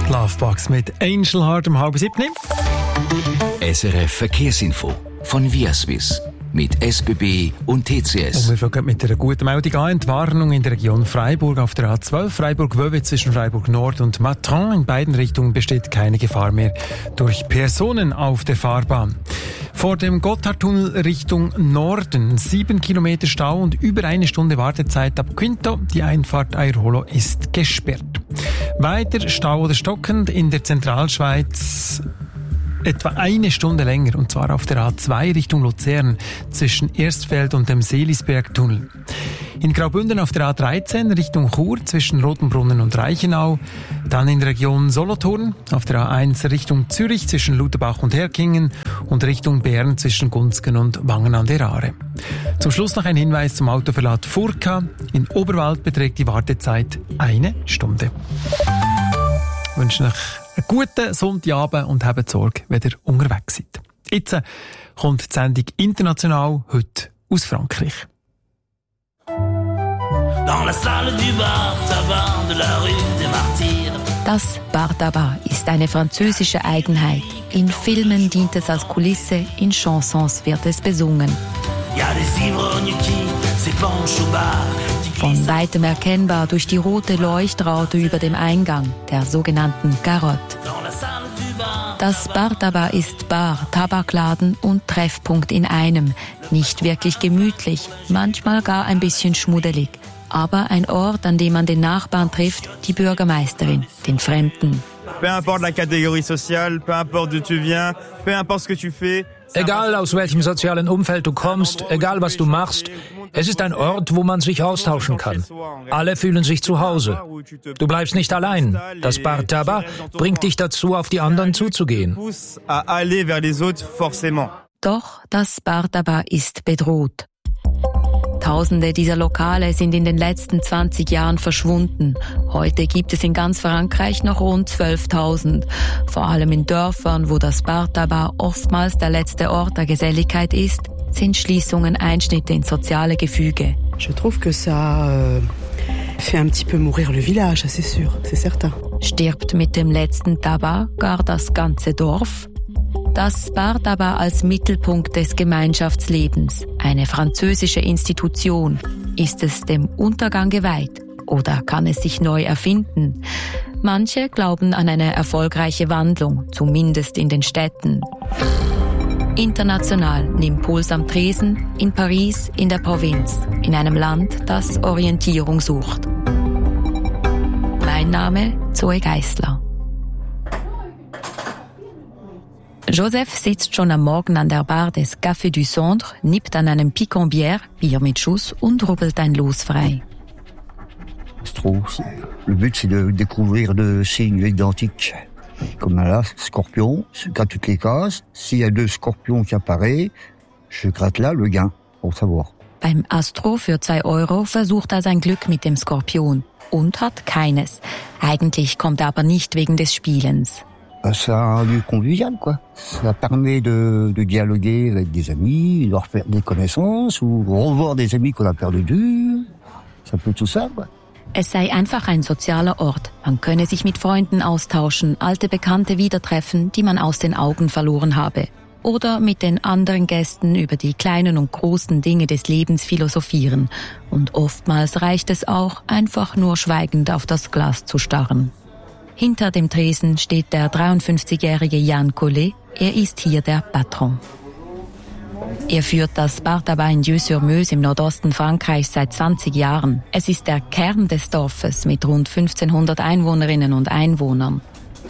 Lovebox mit Angel Heart um 6:30. SRF Verkehrsinfo von Viaswiss mit SBB und TCS. Und wir fangen mit einer guten Meldung an. Entwarnung in der Region Freiburg auf der A12. Freiburg-Wöwe zwischen Freiburg-Nord und Matran. In beiden Richtungen besteht keine Gefahr mehr durch Personen auf der Fahrbahn. Vor dem Gotthardtunnel Richtung Norden 7 Kilometer Stau und über 1 Stunde Wartezeit ab Quinto. Die Einfahrt Airolo ist gesperrt. Weiter Stau oder stockend in der Zentralschweiz etwa 1 Stunde länger, und zwar auf der A2 Richtung Luzern zwischen Erstfeld und dem Seelisbergtunnel. In Graubünden auf der A13 Richtung Chur zwischen Rotenbrunnen und Reichenau. Dann in der Region Solothurn auf der A1 Richtung Zürich zwischen Lutherbach und Herkingen und Richtung Bern zwischen Gunzgen und Wangen an der Aare. Zum Schluss noch ein Hinweis zum Autoverlad Furka. In Oberwald beträgt die Wartezeit 1 Stunde. Ich wünsche euch einen guten Sonntagabend und habt Sorge, wenn ihr unterwegs seid. Jetzt kommt die Sendung International, heute aus Frankreich. Das Bar Tabac ist eine französische Eigenheit. In Filmen dient es als Kulisse, in Chansons wird es besungen. Von weitem erkennbar durch die rote Leuchtraute über dem Eingang, der sogenannten Carotte. Das Bar Tabac ist Bar, Tabakladen und Treffpunkt in einem. Nicht wirklich gemütlich, manchmal gar ein bisschen schmuddelig. Aber ein Ort, an dem man den Nachbarn trifft, die Bürgermeisterin, den Fremden. Peu importe la catégorie sociale, peu importe d'où tu viens, peu importe ce que tu fais. Egal aus welchem sozialen Umfeld du kommst, egal was du machst, es ist ein Ort, wo man sich austauschen kann. Alle fühlen sich zu Hause. Du bleibst nicht allein. Das Bar Tabac bringt dich dazu, auf die anderen zuzugehen. Doch das Bar Tabac ist bedroht. Tausende dieser Lokale sind in den letzten 20 Jahren verschwunden. Heute gibt es in ganz Frankreich noch rund 12.000. Vor allem in Dörfern, wo das Bar Tabac oftmals der letzte Ort der Geselligkeit ist, sind Schließungen Einschnitte ins soziale Gefüge. Je trouve que ça fait un petit peu mourir le village, c'est sûr, c'est certain. Stirbt mit dem letzten Tabac gar das ganze Dorf? Das Bar Tabac als Mittelpunkt des Gemeinschaftslebens, eine französische Institution. Ist es dem Untergang geweiht oder kann es sich neu erfinden? Manche glauben an eine erfolgreiche Wandlung, zumindest in den Städten. International nimmt Puls am Tresen, in Paris, in der Provinz, in einem Land, das Orientierung sucht. Mein Name Zoe Geissler. Joseph sitzt schon am Morgen an der Bar des Café du Centre, nippt an einem Picon-Bière, Bier mit Schuss und rubbelt ein Los frei. Le but, c'est de découvrir de signes identiques. Comme là, scorpion, je gratte toutes les cases. S'il y a 2 scorpions qui apparaissent, je gratte là le gain, pour savoir. Beim Astro für 2 € versucht er sein Glück mit dem Skorpion und hat keines. Eigentlich kommt er aber nicht wegen des Spielens. C'est un lieu convivial, quoi. Ça permet de dialoguer avec des amis, de refaire des connaissances ou revoir des amis qu'on a perdus. Ça peut tout ça, quoi. Es sei einfach ein sozialer Ort. Man könne sich mit Freunden austauschen, alte Bekannte wieder treffen, die man aus den Augen verloren habe. Oder mit den anderen Gästen über die kleinen und großen Dinge des Lebens philosophieren. Und oftmals reicht es auch, einfach nur schweigend auf das Glas zu starren. Hinter dem Tresen steht der 53-jährige Jan Collet. Er ist hier der Patron. Er führt das Bar Tabac in Dieu-sur-Meuse im Nordosten Frankreichs seit 20 Jahren. Es ist der Kern des Dorfes mit rund 1500 Einwohnerinnen und Einwohnern.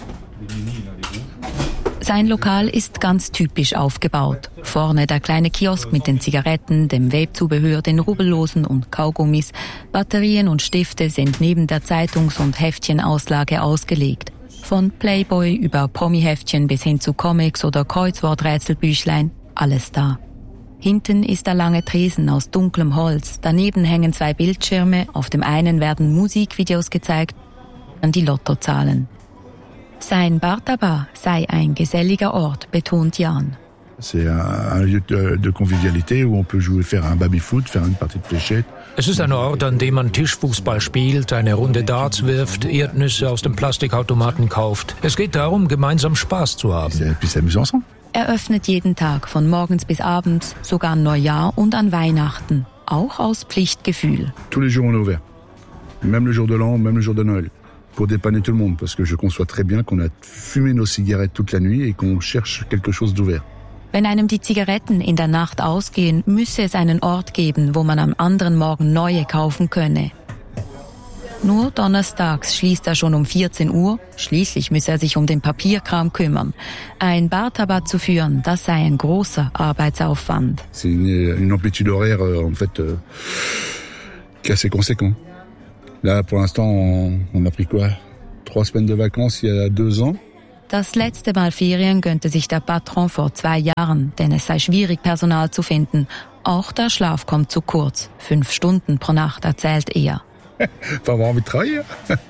Sein Lokal ist ganz typisch aufgebaut. Vorne der kleine Kiosk mit den Zigaretten, dem Vape-Zubehör, den Rubbellosen und Kaugummis. Batterien und Stifte sind neben der Zeitungs- und Heftchenauslage ausgelegt. Von Playboy über Promi-Heftchen bis hin zu Comics oder Kreuzworträtselbüchlein, alles da. Hinten ist der lange Tresen aus dunklem Holz. Daneben hängen 2 Bildschirme. Auf dem einen werden Musikvideos gezeigt, dann die Lottozahlen. Sein Bar Tabac sei ein geselliger Ort, betont Jan. C'est un lieu de convivialité où on peut jouer, faire un baby-foot, faire une partie de fléchette. Es ist ein Ort, an dem man Tischfußball spielt, eine Runde Darts wirft, Erdnüsse aus dem Plastikautomaten kauft. Es geht darum, gemeinsam Spaß zu haben. Puis s'amuser ensemble. Er öffnet jeden Tag, von morgens bis abends, sogar an Neujahr und an Weihnachten. Auch aus Pflichtgefühl. Tous les jours on est ouvert. Même le jour de l'an, même le jour de Noël. Pour dépanner tout le monde, parce que je conçois très bien qu'on a fumé nos cigarettes toute la nuit et qu'on cherche quelque chose d'ouvert. Wenn einem die Zigaretten in der Nacht ausgehen, müsse es einen Ort geben, wo man am anderen Morgen neue kaufen könne. Nur donnerstags schließt er schon um 14 Uhr. Schließlich müsse er sich um den Papierkram kümmern. Ein Bar-Tabac zu führen, das sei ein großer Arbeitsaufwand. C'est une amplitude horaire, en fait, qui est assez conséquent. Là, pour l'instant, on a pris quoi? 3 semaines de vacances il y a 2 ans. Das letzte Mal Ferien gönnte sich der Patron vor 2 Jahren, denn es sei schwierig, Personal zu finden. Auch der Schlaf kommt zu kurz. 5 Stunden pro Nacht, erzählt er. Faut avoir envie de travailler.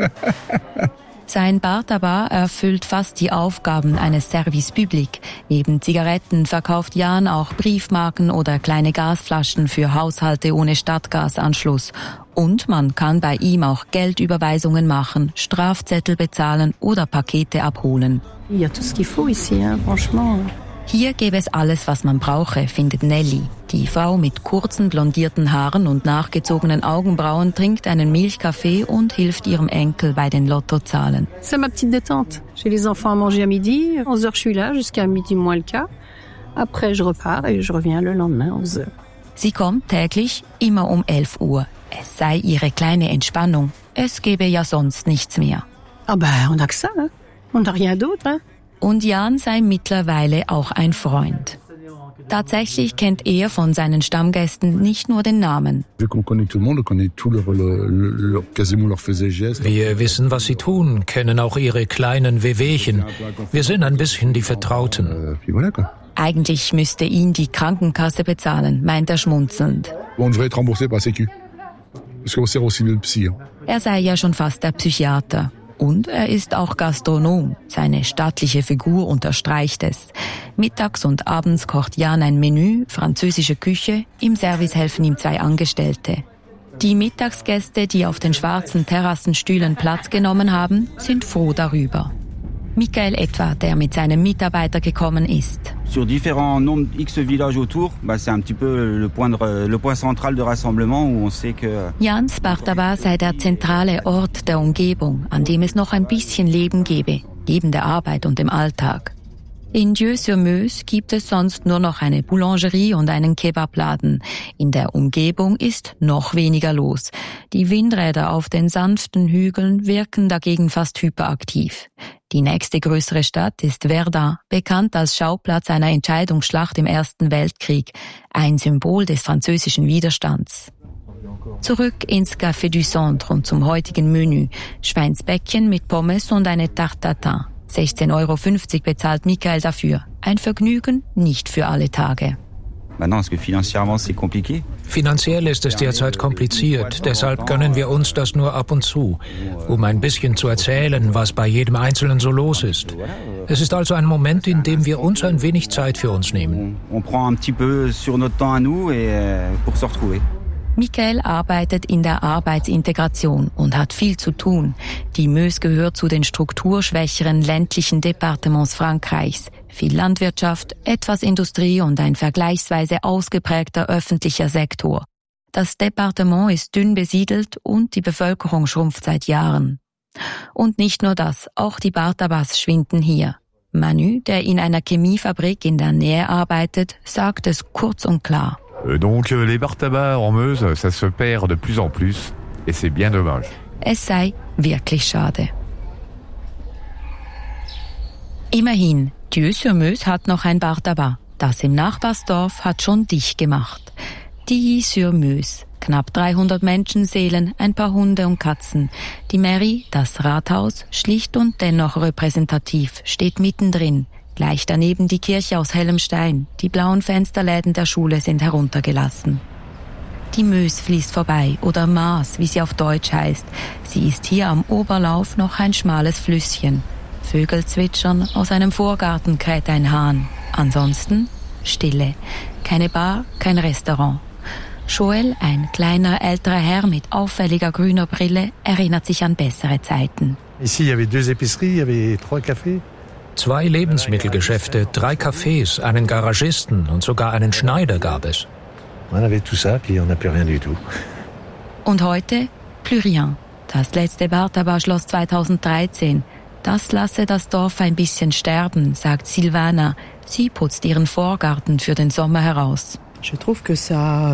Sein Bar-Tabac erfüllt fast die Aufgaben eines Service Public. Neben Zigaretten verkauft Jan auch Briefmarken oder kleine Gasflaschen für Haushalte ohne Stadtgasanschluss. Und man kann bei ihm auch Geldüberweisungen machen, Strafzettel bezahlen oder Pakete abholen. Il y a tout ce qu'il faut ici, franchement. Hier gäbe es alles, was man brauche, findet Nelly. Die Frau mit kurzen blondierten Haaren und nachgezogenen Augenbrauen trinkt einen Milchkaffee und hilft ihrem Enkel bei den Lottozahlen. C'est ma petite détente. J'ai les enfants à manger à midi. 11h, je suis là jusqu'à midi moins le quart. Après, je repars et je reviens le lendemain, 11h. Sie kommt täglich immer um 11 Uhr. Es sei ihre kleine Entspannung. Es gäbe ja sonst nichts mehr. Ah ben, on a que ça, hein. On n'a rien d'autre, hein. Und Jan sei mittlerweile auch ein Freund. Tatsächlich kennt er von seinen Stammgästen nicht nur den Namen. Wir wissen, was sie tun, kennen auch ihre kleinen Wehwehchen. Wir sind ein bisschen die Vertrauten. Eigentlich müsste ihn die Krankenkasse bezahlen, meint er schmunzelnd. Er sei ja schon fast der Psychiater. Und er ist auch Gastronom. Seine stattliche Figur unterstreicht es. Mittags und abends kocht Jan ein Menü, französische Küche. Im Service helfen ihm 2 Angestellte. Die Mittagsgäste, die auf den schwarzen Terrassenstühlen Platz genommen haben, sind froh darüber. Michael etwa, der mit seinem Mitarbeiter gekommen ist. Sur différents nombres X villages autour, c'est un petit peu le point central de rassemblement où on sait que Jans Bar-Tabac sei der zentrale Ort der Umgebung, an dem es noch ein bisschen Leben gebe, neben der Arbeit und dem Alltag. In Dieu-sur-Meuse gibt es sonst nur noch eine Boulangerie und einen Kebabladen. In der Umgebung ist noch weniger los. Die Windräder auf den sanften Hügeln wirken dagegen fast hyperaktiv. Die nächste größere Stadt ist Verdun, bekannt als Schauplatz einer Entscheidungsschlacht im Ersten Weltkrieg, ein Symbol des französischen Widerstands. Zurück ins Café du Centre und zum heutigen Menü. Schweinsbäckchen mit Pommes und eine Tarte tatin. 16,50 € bezahlt Michael dafür. Ein Vergnügen nicht für alle Tage. Finanziell ist es derzeit kompliziert, deshalb gönnen wir uns das nur ab und zu, um ein bisschen zu erzählen, was bei jedem Einzelnen so los ist. Es ist also ein Moment, in dem wir uns ein wenig Zeit für uns nehmen. Michael arbeitet in der Arbeitsintegration und hat viel zu tun. Die Meuse gehört zu den strukturschwächeren ländlichen Departements Frankreichs. Viel Landwirtschaft, etwas Industrie und ein vergleichsweise ausgeprägter öffentlicher Sektor. Das Departement ist dünn besiedelt und die Bevölkerung schrumpft seit Jahren. Und nicht nur das, auch die Bar-Tabacs schwinden hier. Manu, der in einer Chemiefabrik in der Nähe arbeitet, sagt es kurz und klar. Donc les bar-tabacs en Meuse, ça se perd de plus en plus et c'est bien dommage. Es sei wirklich schade. Immerhin, Dieu-sur-Meuse hat noch ein Bar-Tabac. Das im Nachbarsdorf hat schon dicht gemacht. Dieu-sur-Meuse. Knapp 300 Menschenseelen, ein paar Hunde und Katzen. Die Mairie, das Rathaus, schlicht und dennoch repräsentativ, steht mittendrin. Gleich daneben die Kirche aus hellem Stein. Die blauen Fensterläden der Schule sind heruntergelassen. Die Meuse fließt vorbei, oder Maas, wie sie auf Deutsch heißt. Sie ist hier am Oberlauf noch ein schmales Flüsschen. Vögel zwitschern, aus einem Vorgarten kräht ein Hahn. Ansonsten Stille. Keine Bar, kein Restaurant. Joel, ein kleiner älterer Herr mit auffälliger grüner Brille, erinnert sich an bessere Zeiten. Ici, il y avait 2 épiceries, il y avait 3 cafés. 2 Lebensmittelgeschäfte, 3 Cafés, einen Garagisten und sogar einen Schneider gab es. On avait tout ça, puis on n'a plus rien du tout. Und heute? Plus rien. Das letzte Bartaba-Schloss 2013. Das lasse das Dorf ein bisschen sterben, sagt Silvana. Sie putzt ihren Vorgarten für den Sommer heraus. Je trouve que ça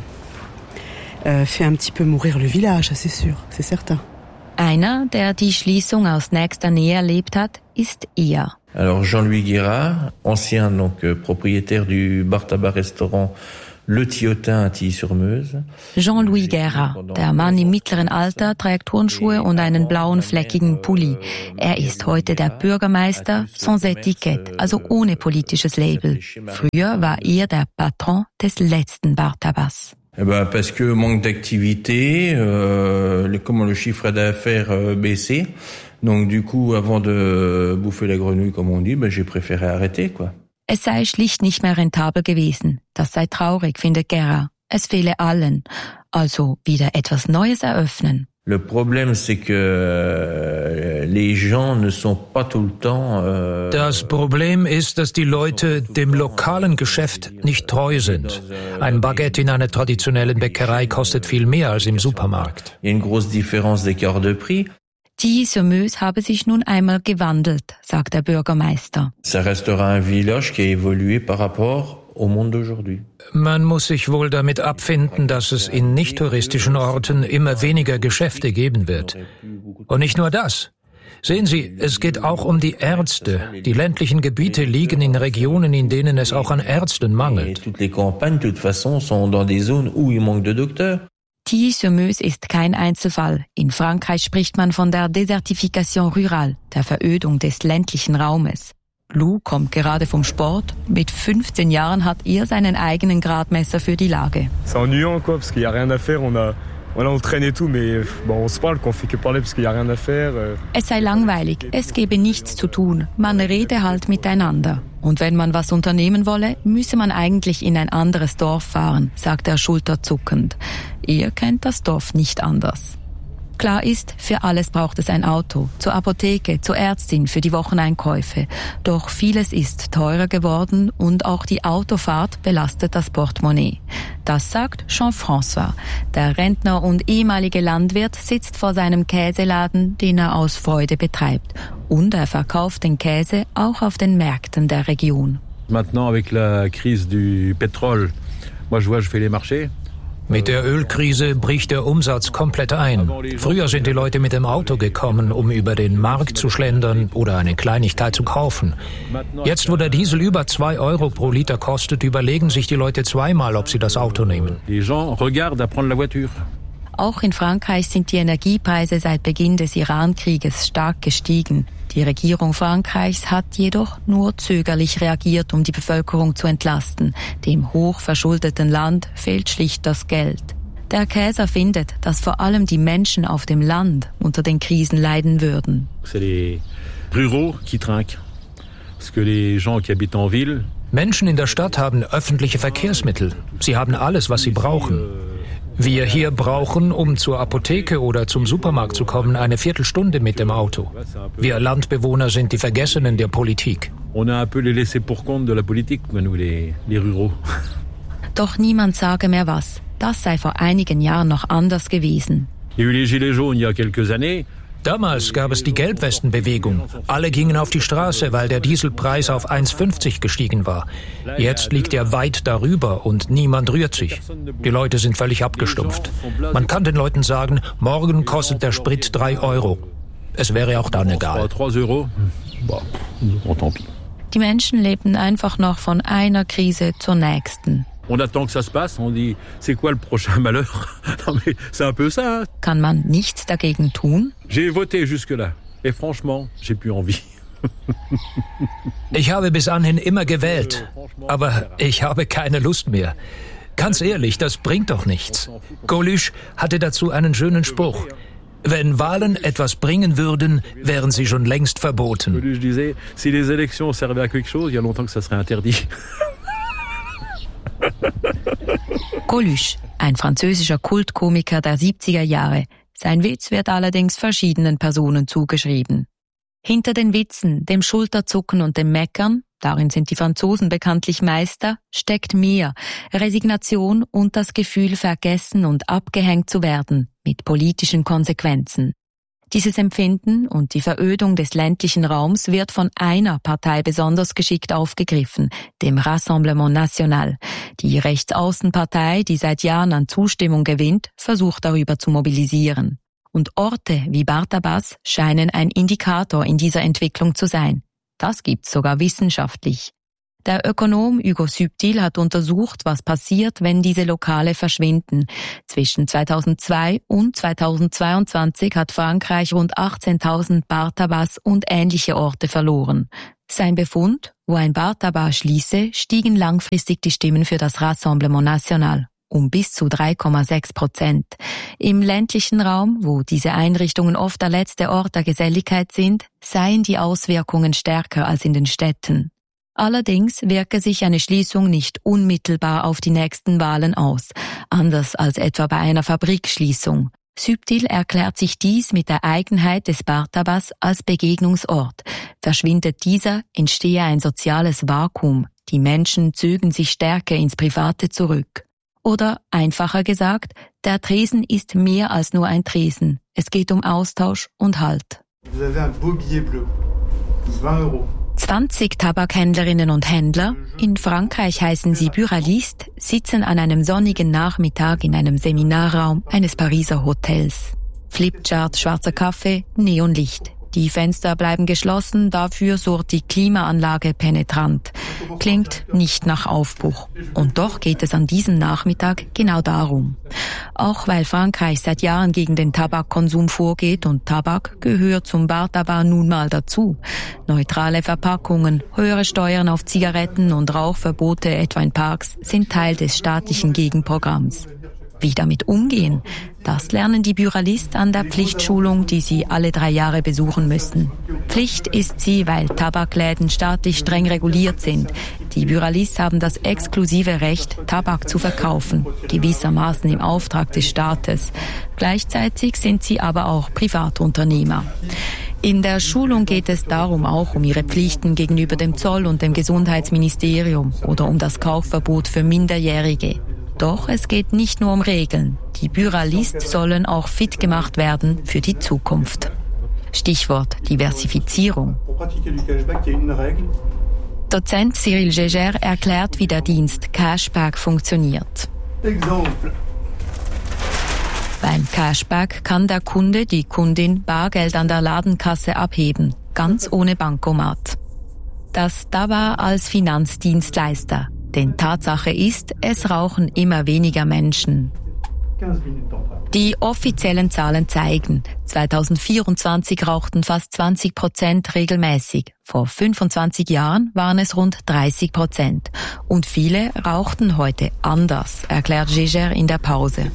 fait un petit peu mourir le village, c'est sûr, c'est certain. Einer, der die Schließung aus nächster Nähe erlebt hat, ist er. Alors Jean-Louis Guérard, ancien propriétaire du bar-tabac-restaurant Le Tiotin à Tilly-sur-Meuse. Jean-Louis Guérard, der Mann im mittleren Alter, trägt Turnschuhe und einen blauen fleckigen Pulli. Er ist heute der Bürgermeister sans Etikett, also ohne politisches Label. Früher war er der Patron des letzten Bar-Tabacs. Parce que manque d'activité, comment le chiffre d'affaires baissait. Donc du coup, avant de bouffer la grenouille, comme on dit, j'ai préféré arrêter, quoi. Es sei schlicht nicht mehr rentabel gewesen. Das sei traurig, findet Guérard. Es fehle allen. Also wieder etwas Neues eröffnen. Le problème, c'est que les gens ne sont pas tout le temps. Das Problem ist, dass die Leute dem lokalen Geschäft nicht treu sind. Ein Baguette in einer traditionellen Bäckerei kostet viel mehr als im Supermarkt. Il y a une grosse différence d'écart de prix. Tilly-sur-Meuse habe sich nun einmal gewandelt, sagt der Bürgermeister. Ça restera un village qui a évolué par rapport au monde d'aujourd'hui. Man muss sich wohl damit abfinden, dass es in nicht-touristischen Orten immer weniger Geschäfte geben wird. Und nicht nur das. Sehen Sie, es geht auch um die Ärzte. Die ländlichen Gebiete liegen in Regionen, in denen es auch an Ärzten mangelt. Toutes les campagnes, de toute façon, sont dans des zones où il manque de docteurs. Tilly-sur-Meuse ist kein Einzelfall. In Frankreich spricht man von der Désertification rurale, der Verödung des ländlichen Raumes. Lou kommt gerade vom Sport. Mit 15 Jahren hat er seinen eigenen Gradmesser für die Lage. C'est ennuyant, quoi, parce qu'il y a rien à faire. On traîne et tout, mais on se parle, qu'on fait que parler, parce qu'il y a rien à faire. Es sei langweilig, es gebe nichts zu tun. Man rede halt miteinander. Und wenn man was unternehmen wolle, müsse man eigentlich in ein anderes Dorf fahren, sagt er schulterzuckend. Er kennt das Dorf nicht anders. Klar ist, für alles braucht es ein Auto. Zur Apotheke, zur Ärztin, für die Wocheneinkäufe. Doch vieles ist teurer geworden und auch die Autofahrt belastet das Portemonnaie. Das sagt Jean-François. Der Rentner und ehemalige Landwirt sitzt vor seinem Käseladen, den er aus Freude betreibt. Und er verkauft den Käse auch auf den Märkten der Region. Maintenant avec la crise du pétrole, moi je fais les marchés. Mit der Ölkrise bricht der Umsatz komplett ein. Früher sind die Leute mit dem Auto gekommen, um über den Markt zu schlendern oder eine Kleinigkeit zu kaufen. Jetzt, wo der Diesel über 2 Euro pro Liter kostet, überlegen sich die Leute zweimal, ob sie das Auto nehmen. Auch in Frankreich sind die Energiepreise seit Beginn des Iran-Krieges stark gestiegen. Die Regierung Frankreichs hat jedoch nur zögerlich reagiert, um die Bevölkerung zu entlasten. Dem hochverschuldeten Land fehlt schlicht das Geld. Der Käser findet, dass vor allem die Menschen auf dem Land unter den Krisen leiden würden. Menschen in der Stadt haben öffentliche Verkehrsmittel. Sie haben alles, was sie brauchen. Wir hier brauchen, um zur Apotheke oder zum Supermarkt zu kommen, eine Viertelstunde mit dem Auto. Wir Landbewohner sind die Vergessenen der Politik. Doch niemand sage mehr was. Das sei vor einigen Jahren noch anders gewesen. Damals gab es die Gelbwestenbewegung. Alle gingen auf die Straße, weil der Dieselpreis auf 1,50 gestiegen war. Jetzt liegt er weit darüber und niemand rührt sich. Die Leute sind völlig abgestumpft. Man kann den Leuten sagen, morgen kostet der Sprit 3 Euro. Es wäre auch dann egal. Die Menschen lebten einfach noch von einer Krise zur nächsten. On attend que ça se passe, on dit, c'est quoi le prochain malheur? Non mais c'est un peu ça. Kann man nichts dagegen tun? J'ai voté jusque-là. Et franchement, j'ai plus envie. Ich habe bis anhin immer gewählt, aber ich habe keine Lust mehr. Ganz ehrlich, das bringt doch nichts. Coluche hatte dazu einen schönen Spruch. Wenn Wahlen etwas bringen würden, wären sie schon längst verboten. Coluche disait, si les élections servaient à quelque chose, il y a longtemps que ça serait interdit. Coluche, ein französischer Kultkomiker der 70er Jahre. Sein Witz wird allerdings verschiedenen Personen zugeschrieben. Hinter den Witzen, dem Schulterzucken und dem Meckern, darin sind die Franzosen bekanntlich Meister, steckt mehr: Resignation und das Gefühl, vergessen und abgehängt zu werden, mit politischen Konsequenzen. Dieses Empfinden und die Verödung des ländlichen Raums wird von einer Partei besonders geschickt aufgegriffen, dem Rassemblement National. Die Rechtsaußenpartei, die seit Jahren an Zustimmung gewinnt, versucht darüber zu mobilisieren. Und Orte wie Bartabas scheinen ein Indikator in dieser Entwicklung zu sein. Das gibt's sogar wissenschaftlich. Der Ökonom Hugo Subtil hat untersucht, was passiert, wenn diese Lokale verschwinden. Zwischen 2002 und 2022 hat Frankreich rund 18.000 Bar-Tabacs und ähnliche Orte verloren. Sein Befund: Wo ein Bar-Tabac schließe, stiegen langfristig die Stimmen für das Rassemblement National um bis zu 3,6%. Im ländlichen Raum, wo diese Einrichtungen oft der letzte Ort der Geselligkeit sind, seien die Auswirkungen stärker als in den Städten. Allerdings wirke sich eine Schließung nicht unmittelbar auf die nächsten Wahlen aus, anders als etwa bei einer Fabrikschließung. Subtil erklärt sich dies mit der Eigenheit des Bar-Tabacs als Begegnungsort. Verschwindet dieser, entstehe ein soziales Vakuum. Die Menschen zögen sich stärker ins Private zurück. Oder einfacher gesagt, der Tresen ist mehr als nur ein Tresen. Es geht um Austausch und Halt. Vous avez un beau billet bleu. 20 €. 20 Tabakhändlerinnen und Händler, in Frankreich heißen sie Buralistes, sitzen an einem sonnigen Nachmittag in einem Seminarraum eines Pariser Hotels. Flipchart, schwarzer Kaffee, Neonlicht. Die Fenster bleiben geschlossen, dafür surrt die Klimaanlage penetrant. Klingt nicht nach Aufbruch. Und doch geht es an diesem Nachmittag genau darum. Auch weil Frankreich seit Jahren gegen den Tabakkonsum vorgeht und Tabak gehört zum Bar-Tabac nun mal dazu. Neutrale Verpackungen, höhere Steuern auf Zigaretten und Rauchverbote etwa in Parks sind Teil des staatlichen Gegenprogramms. Wie damit umgehen, das lernen die Buralistes an der Pflichtschulung, die sie alle 3 Jahre besuchen müssen. Pflicht ist sie, weil Tabakläden staatlich streng reguliert sind. Die Buralistes haben das exklusive Recht, Tabak zu verkaufen, gewissermaßen im Auftrag des Staates. Gleichzeitig sind sie aber auch Privatunternehmer. In der Schulung geht es darum auch um ihre Pflichten gegenüber dem Zoll und dem Gesundheitsministerium oder um das Kaufverbot für Minderjährige. Doch es geht nicht nur um Regeln. Die Buralistes sollen auch fit gemacht werden für die Zukunft. Stichwort Diversifizierung. Dozent Cyril Gégère erklärt, wie der Dienst Cashback funktioniert. Beim Cashback kann der Kunde, die Kundin, Bargeld an der Ladenkasse abheben, ganz ohne Bankomat. Das Tabac als Finanzdienstleister. Denn Tatsache ist, es rauchen immer weniger Menschen. Die offiziellen Zahlen zeigen, 2024 rauchten fast 20% regelmäßig. Vor 25 Jahren waren es rund 30%. Und viele rauchten heute anders, erklärt Gégère in der Pause.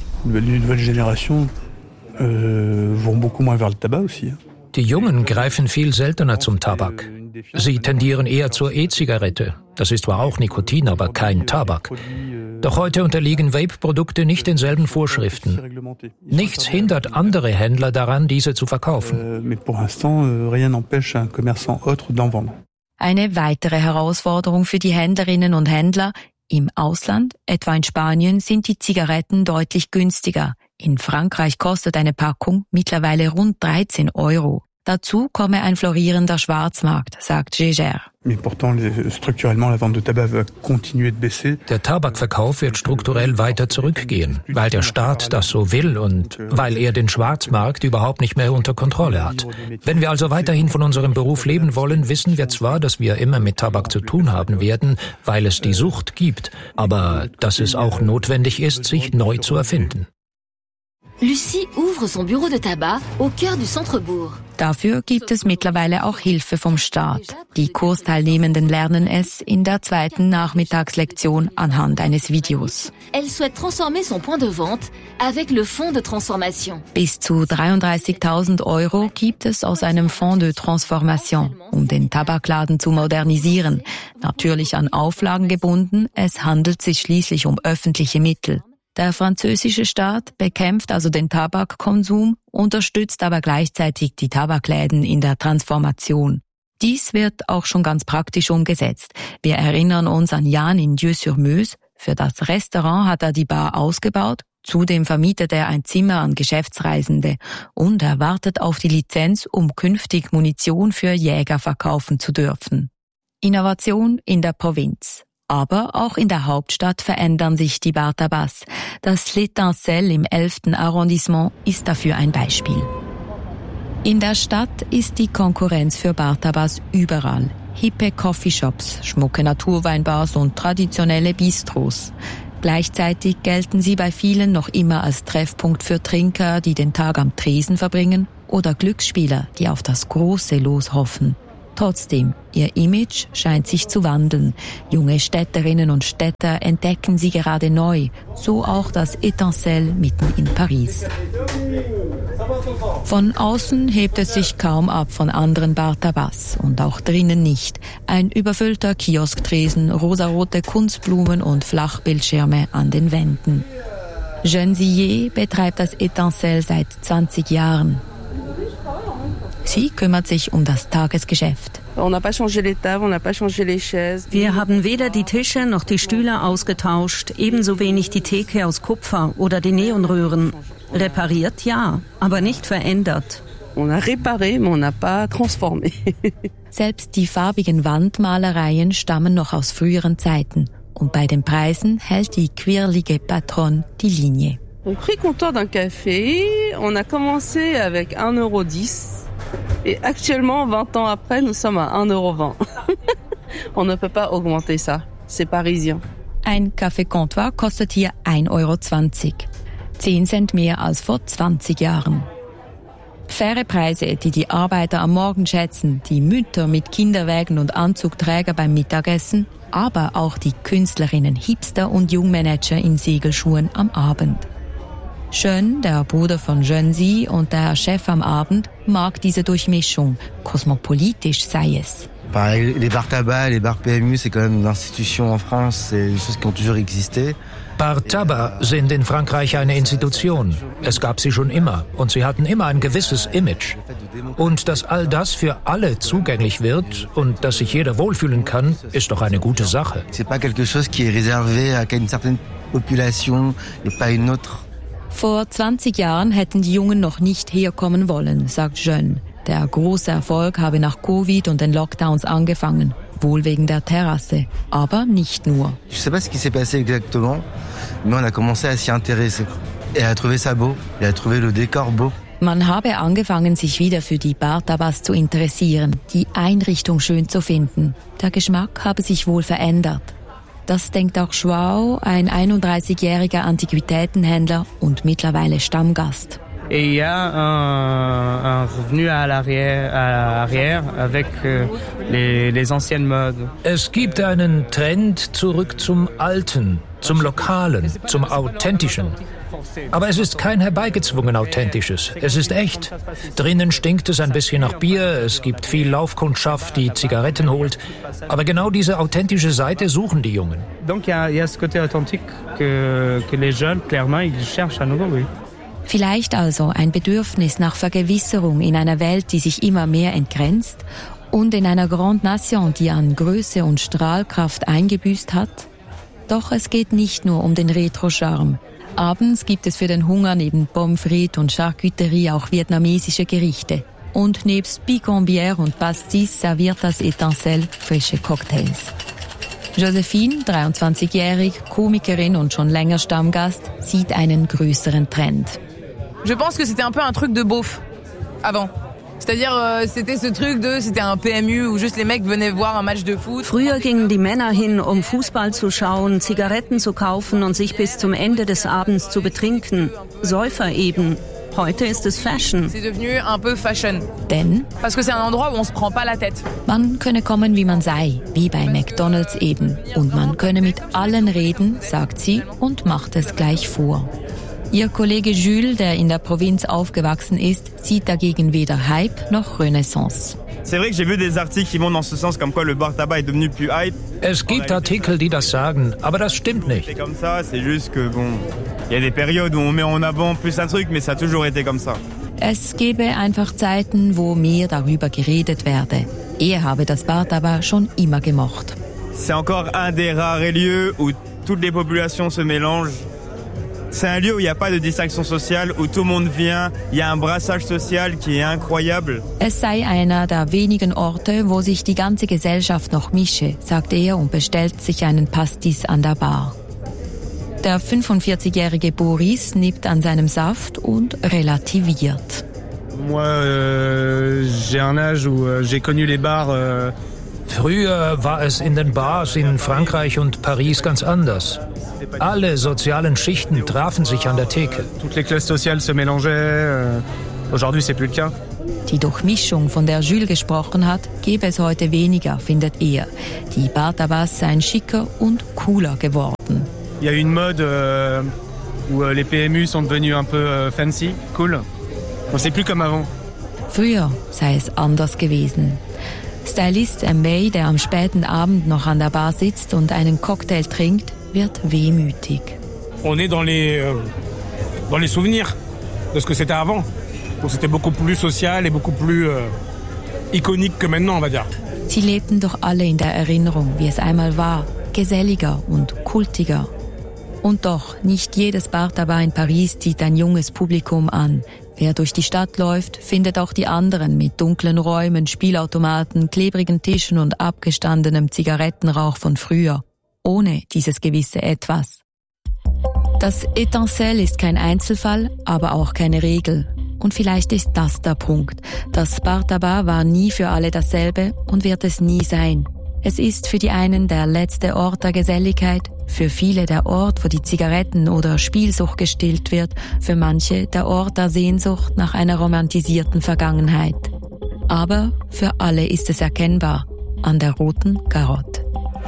Die Jungen greifen viel seltener zum Tabak. Sie tendieren eher zur E-Zigarette. Das ist zwar auch Nikotin, aber kein Tabak. Doch heute unterliegen Vape-Produkte nicht denselben Vorschriften. Nichts hindert andere Händler daran, diese zu verkaufen. Eine weitere Herausforderung für die Händlerinnen und Händler: Im Ausland, etwa in Spanien, sind die Zigaretten deutlich günstiger. In Frankreich kostet eine Packung mittlerweile rund 13 €. Dazu komme ein florierender Schwarzmarkt, sagt Gégère. Der Tabakverkauf wird strukturell weiter zurückgehen, weil der Staat das so will und weil er den Schwarzmarkt überhaupt nicht mehr unter Kontrolle hat. Wenn wir also weiterhin von unserem Beruf leben wollen, wissen wir zwar, dass wir immer mit Tabak zu tun haben werden, weil es die Sucht gibt, aber dass es auch notwendig ist, sich neu zu erfinden. Lucie ouvre son bureau de tabac au cœur du Centre-Bourg. Dafür gibt es mittlerweile auch Hilfe vom Staat. Die Kursteilnehmenden lernen es in der 2. Nachmittagslektion anhand eines Videos. Elle souhaite transformer son point de vente avec le Fonds de Transformation. Bis zu 33.000 € gibt es aus einem Fonds de Transformation, um den Tabakladen zu modernisieren. Natürlich an Auflagen gebunden, es handelt sich schließlich um öffentliche Mittel. Der französische Staat bekämpft also den Tabakkonsum, unterstützt aber gleichzeitig die Tabakläden in der Transformation. Dies wird auch schon ganz praktisch umgesetzt. Wir erinnern uns an Jan in Dieu-sur-Meuse. Für das Restaurant hat er die Bar ausgebaut. Zudem vermietet er ein Zimmer an Geschäftsreisende und er wartet auf die Lizenz, um künftig Munition für Jäger verkaufen zu dürfen. Innovation in der Provinz. Aber auch in der Hauptstadt verändern sich die Bar Tabac. Das L'Étincelle im 11. Arrondissement ist dafür ein Beispiel. In der Stadt ist die Konkurrenz für Bar Tabac überall. Hippe Coffeeshops, schmucke Naturweinbars und traditionelle Bistros. Gleichzeitig gelten sie bei vielen noch immer als Treffpunkt für Trinker, die den Tag am Tresen verbringen, oder Glücksspieler, die auf das große Los hoffen. Trotzdem, ihr Image scheint sich zu wandeln. Junge Städterinnen und Städter entdecken sie gerade neu, so auch das Étincelle mitten in Paris. Von außen hebt es sich kaum ab von anderen Bar Tabac und auch drinnen nicht. Ein überfüllter Kiosktresen, rosarote Kunstblumen und Flachbildschirme an den Wänden. Jeanne Sillier betreibt das Étincelle seit 20 Jahren. Sie kümmert sich um das Tagesgeschäft. Wir haben weder die Tische noch die Stühle ausgetauscht, ebenso wenig die Theke aus Kupfer oder die Neonröhren. Repariert ja, aber nicht verändert. Selbst die farbigen Wandmalereien stammen noch aus früheren Zeiten. Und bei den Preisen hält die quirlige Patronne die Linie. Au prix comptoir d'un café, on a commencé avec 1,10 €. Et actuellement, 20 ans après, nous sommes à 1,20 €. On ne peut pas augmenter ça. C'est parisien. Ein Café Comptoir kostet hier 1,20 €. 10 Cent mehr als vor 20 Jahren. Faire Preise, die die Arbeiter am Morgen schätzen, die Mütter mit Kinderwägen und Anzugträger beim Mittagessen, aber auch die Künstlerinnen, Hipster und Jungmanager in Segelschuhen am Abend. Schön, der Bruder von Jeanne Zi und der Chef am Abend, mag diese Durchmischung. Kosmopolitisch sei es. Les bars tabac, les bars PMU, c'est quand même une institution en France, c'est des choses qui ont toujours existé. Bar Tabac sind in Frankreich eine Institution. Es gab sie schon immer und sie hatten immer ein gewisses Image. Und dass all das für alle zugänglich wird und dass sich jeder wohlfühlen kann, ist doch eine gute Sache. C'est pas quelque chose qui est réservé à une certaine population et pas une autre. Vor 20 Jahren hätten die Jungen noch nicht herkommen wollen, sagt Jeanne. Der große Erfolg habe nach Covid und den Lockdowns angefangen. Wohl wegen der Terrasse, aber nicht nur. Je sais pas ce qui s'est passé exactement, mais on a commencé à s'y intéresser et à trouver ça beau, et à trouver le décor beau. Man habe angefangen, sich wieder für die Bar Tabac zu interessieren, die Einrichtung schön zu finden. Der Geschmack habe sich wohl verändert. Das denkt auch Joao, ein 31-jähriger Antiquitätenhändler und mittlerweile Stammgast. Et il y a un revenu à l'arrière avec les anciennes modes. Es gibt einen Trend zurück zum Alten, zum Lokalen, zum Authentischen. Aber es ist kein herbeigezwungen Authentisches. Es ist echt. Drinnen stinkt es ein bisschen nach Bier, es gibt viel Laufkundschaft, die Zigaretten holt. Aber genau diese authentische Seite suchen die Jungen. Donc il y a ce côté authentique que les jeunes, clairement, ils cherchent à nouveau, oui. Vielleicht also ein Bedürfnis nach Vergewisserung in einer Welt, die sich immer mehr entgrenzt und in einer Grande Nation, die an Größe und Strahlkraft eingebüßt hat. Doch es geht nicht nur um den Retro-Charme. Abends gibt es für den Hunger neben Pommes frites und Charcuterie auch vietnamesische Gerichte. Und nebst Picon-Bière und Pastis serviert das Étincelle frische Cocktails. Josephine, 23-jährig, Komikerin und schon länger Stammgast, sieht einen größeren Trend. Je pense que c'était un peu un truc de beauf avant. C'est-à-dire, c'était ce truc c'était un PMU où juste les mecs venaient voir un match de foot. Früher gingen die Männer hin, um Fußball zu schauen, Zigaretten zu kaufen und sich bis zum Ende des Abends zu betrinken. Säufer eben. Heute ist es Fashion. C'est devenu un peu fashion. Denn? Parce que c'est un endroit où on se prend pas la tête. Man könne kommen, wie man sei, wie bei McDonald's eben. Und man könne mit allen reden, sagt sie und macht es gleich vor. Ihr Kollege Jules, der in der Provinz aufgewachsen ist, sieht dagegen weder Hype noch Renaissance. C'est vrai que j'ai vu des articles qui vont dans ce sens, comme quoi le bar tabac est devenu plus hype. Es gibt Artikel, die das sagen, aber das stimmt nicht. C'est comme ça, c'est juste que bon. Il y a des périodes où on met en avant plus un truc, mais ça a toujours été comme ça. Es gebe einfach Zeiten, wo mehr darüber geredet werde. Er habe das Bar Tabac schon immer gemocht. C'est encore un des rares lieux où toutes les populations se mélangent. C'est un lieu où il n'y a pas de distinction sociale, où tout le monde vient. Il y a un brassage social qui est incroyable. Es sei einer der wenigen Orte, wo sich die ganze Gesellschaft noch mische, sagt er und bestellt sich einen Pastis an der Bar. Der 45-jährige Boris nippt an seinem Saft und relativiert. Moi, j'ai un âge où j'ai connu les bars. Früher war es in den Bars in Frankreich und Paris ganz anders. Alle sozialen Schichten trafen sich an der Theke. Toutes les classes sociales se mélangeaient. Aujourd'hui, c'est plus le cas. Die Durchmischung, von der Jules gesprochen hat, gäbe es heute weniger, findet er. Die Bar Tabacs seien schicker und cooler geworden. Il y a eu une mode où les PMU sont devenus un peu fancy, cool. On c'est plus comme avant. Früher sei es anders gewesen. Stylist May, der am späten Abend noch an der Bar sitzt und einen Cocktail trinkt, wird wehmütig. On est dans les souvenirs de ce que c'était avant. Donc c'était beaucoup plus social et beaucoup plus iconique que maintenant, on va dire. Sie lebten doch alle in der Erinnerung, wie es einmal war, geselliger und kultiger. Und doch, nicht jedes Bar Tabac in Paris zieht ein junges Publikum an. Wer durch die Stadt läuft, findet auch die anderen mit dunklen Räumen, Spielautomaten, klebrigen Tischen und abgestandenem Zigarettenrauch von früher. Ohne dieses gewisse Etwas. Das Etancelle ist kein Einzelfall, aber auch keine Regel. Und vielleicht ist das der Punkt. Das Bar Tabac war nie für alle dasselbe und wird es nie sein. Es ist für die einen der letzte Ort der Geselligkeit, für viele der Ort, wo die Zigaretten- oder Spielsucht gestillt wird, für manche der Ort der Sehnsucht nach einer romantisierten Vergangenheit. Aber für alle ist es erkennbar an der roten Garotte.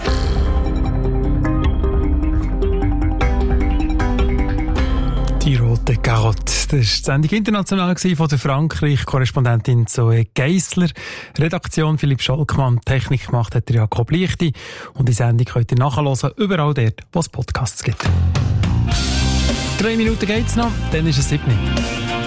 Die rote Garotte. Das war die Sendung international von der Frankreich-Korrespondentin Zoe Geissler. Redaktion Philipp Scholkmann. Technik gemacht hat Jakob Lichti. Und die Sendung könnt ihr nachhören, überall dort, wo es Podcasts gibt. 3 Minuten geht's noch, dann ist es 7.